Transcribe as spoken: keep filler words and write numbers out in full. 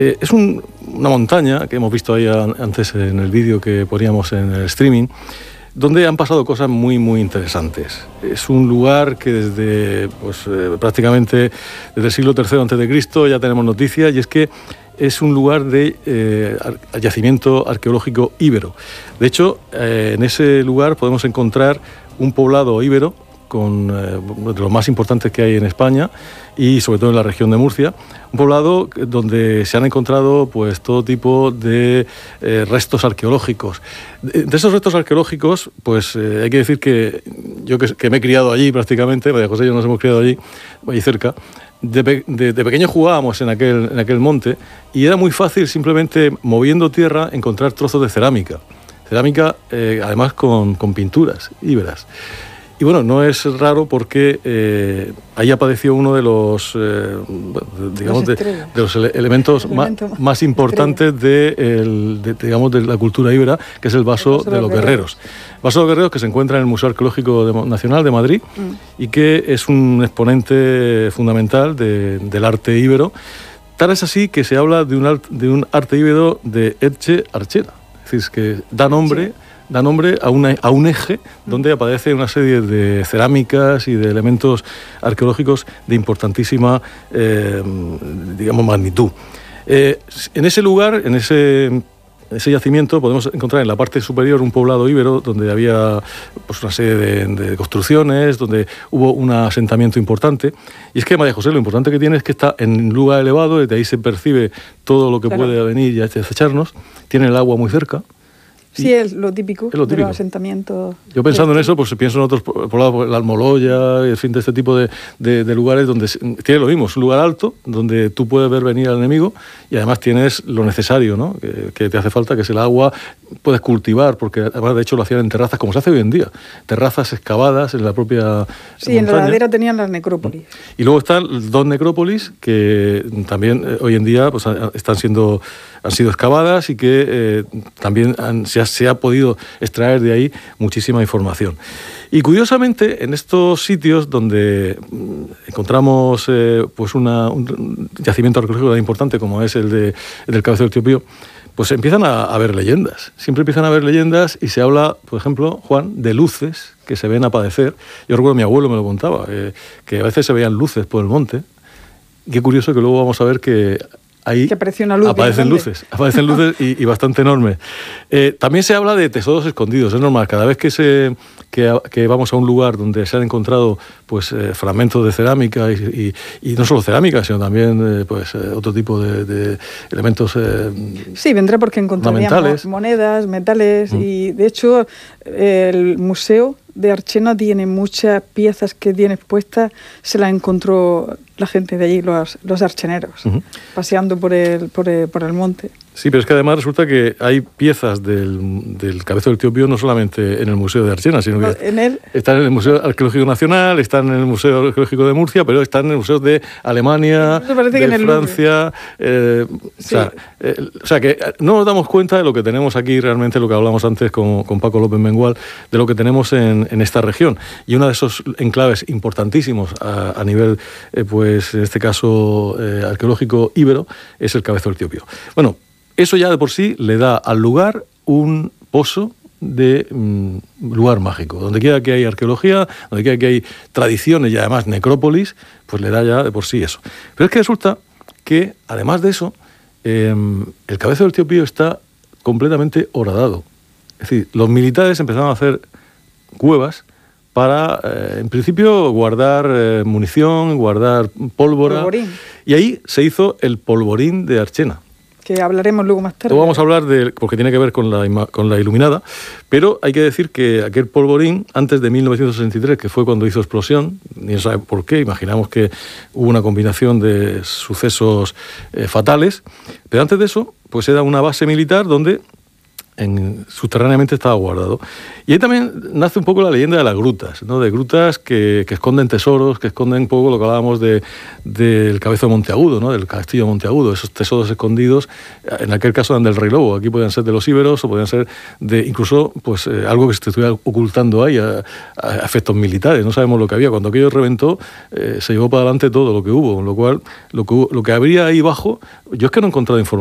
Eh, es un, una montaña que hemos visto ahí a, antes en el vídeo que poníamos en el streaming, donde han pasado cosas muy, muy interesantes. Es un lugar que desde pues, eh, prácticamente desde el siglo tercero antes de Cristo ya tenemos noticias, y es que es un lugar de eh, yacimiento arqueológico íbero. De hecho, eh, en ese lugar podemos encontrar un poblado íbero, con, eh, de los más importantes que hay en España y sobre todo en la región de Murcia, un poblado donde se han encontrado pues todo tipo de eh, restos arqueológicos. De, de esos restos arqueológicos, pues eh, hay que decir que yo que, que me he criado allí prácticamente, María José y yo nos hemos criado allí, allí cerca, de, de, de pequeño jugábamos en aquel, en aquel monte, y era muy fácil simplemente moviendo tierra encontrar trozos de cerámica, cerámica eh, además con, con pinturas íberas. Y bueno, no es raro porque eh, ahí apareció uno de los, eh, digamos, de, de los ele elementos el más, más importantes de, el, de, digamos, de la cultura íbera, que es el vaso, el vaso de, de los guerreros. guerreros. Vaso de los guerreros, que se encuentra en el Museo Arqueológico de, Nacional de Madrid, mm. y que es un exponente fundamental de, del arte íbero. Tal es así que se habla de un, art, de un arte íbero de Etxe Archera, es decir, que da nombre... Sí. da nombre a, una, a un eje donde aparece una serie de cerámicas y de elementos arqueológicos de importantísima, eh, digamos, magnitud. Eh, en ese lugar, en ese, en ese yacimiento, podemos encontrar en la parte superior un poblado íbero donde había pues, una serie de, de construcciones, donde hubo un asentamiento importante. Y es que, María José, lo importante que tiene es que está en un lugar elevado, desde ahí se percibe todo lo que claro. puede venir y acecharnos, tiene el agua muy cerca. Sí, es lo típico, es lo típico. de los asentamientos. Yo pensando en eso, pues pienso en otros poblados, la Almoloya, en fin, de este tipo de, de, de lugares donde tiene lo mismo, es un lugar alto, donde tú puedes ver venir al enemigo y además tienes lo necesario, ¿no? que, que te hace falta, que es el agua, puedes cultivar, porque además de hecho lo hacían en terrazas, como se hace hoy en día, terrazas excavadas en la propia Sí, montaña. En la ladera tenían las necrópolis. Y luego están dos necrópolis que también eh, hoy en día pues, están siendo, han sido excavadas y que eh, también han, se se ha podido extraer de ahí muchísima información. Y curiosamente, en estos sitios donde encontramos eh, pues una, un yacimiento arqueológico tan importante como es el, de, el del Cabezo del Tío Pío, pues empiezan a haber leyendas. Siempre empiezan a haber leyendas y se habla, por ejemplo, Juan, de luces que se ven aparecer. Yo recuerdo, mi abuelo me lo contaba, eh, que a veces se veían luces por el monte. Qué curioso que luego vamos a ver que ahí que aparece una luz aparecen luces, aparecen luces y, y bastante enormes. Eh, también se habla de tesoros escondidos, es normal. Cada vez que se que, que vamos a un lugar donde se han encontrado pues eh, fragmentos de cerámica y, y, y no solo cerámica, sino también eh, pues eh, otro tipo de, de elementos eh, sí, vendrá porque encontraríamos monedas, metales, mm. y de hecho el museo de Archena tiene muchas piezas que tiene expuestas, se las encontró la gente de allí, los, los archeneros, uh-huh. paseando por el, por, el, por el monte. Sí, pero es que además resulta que hay piezas del, del Cabezo del Tío Pío no solamente en el Museo de Archena, sino que ¿En él? están en el Museo Arqueológico Nacional, están en el Museo Arqueológico de Murcia, pero están en el Museo de Alemania, de en Francia. Eh, sí. o, sea, eh, o sea, que no nos damos cuenta de lo que tenemos aquí realmente, lo que hablamos antes con, con Paco López Mengual, de lo que tenemos en, en esta región. Y uno de esos enclaves importantísimos a, a nivel, eh, pues en este caso, eh, arqueológico íbero, es el Cabezo del Tío Pío. Bueno, eso ya de por sí le da al lugar un pozo de mm, lugar mágico. Donde quiera que hay arqueología, donde quiera que hay tradiciones y además necrópolis, pues le da ya de por sí eso. Pero es que resulta que, además de eso, eh, el Cabezo del Tío Pío está completamente horadado. Es decir, los militares empezaron a hacer cuevas para, eh, en principio, guardar eh, munición, guardar pólvora. Polvorín. Y ahí se hizo el polvorín de Archena. Que hablaremos luego más tarde. Luego vamos a hablar de, porque tiene que ver con la, con la iluminada, pero hay que decir que aquel polvorín, antes de mil novecientos sesenta y tres, que fue cuando hizo explosión, ni se sabe por qué, imaginamos que hubo una combinación de sucesos eh, fatales, pero antes de eso, pues era una base militar donde en, subterráneamente estaba guardado. Y ahí también nace un poco la leyenda de las grutas, ¿no? De grutas que, que esconden tesoros, que esconden un poco lo que hablábamos de, del cabezo de Monteagudo, ¿no? Del castillo de Monteagudo, esos tesoros escondidos, en aquel caso eran del Rey Lobo, aquí podían ser de los íberos o podían ser de incluso pues, eh, algo que se estuviera ocultando ahí a, a efectos militares, no sabemos lo que había. Cuando aquello reventó, eh, se llevó para adelante todo lo que hubo, con lo cual lo que, lo que habría ahí bajo, yo es que no he encontrado información